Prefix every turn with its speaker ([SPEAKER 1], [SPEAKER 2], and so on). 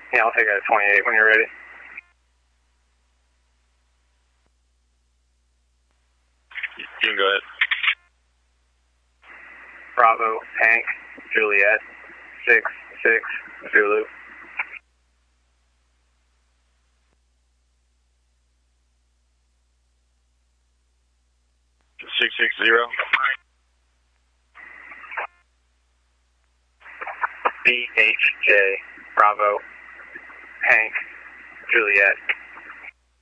[SPEAKER 1] Yeah, I'll take it at 28 when you're ready.
[SPEAKER 2] You can go ahead.
[SPEAKER 1] Bravo, Hank, Juliet, 6-6, Zulu.
[SPEAKER 2] 660.
[SPEAKER 1] BHJ, Bravo, Hank, Juliet,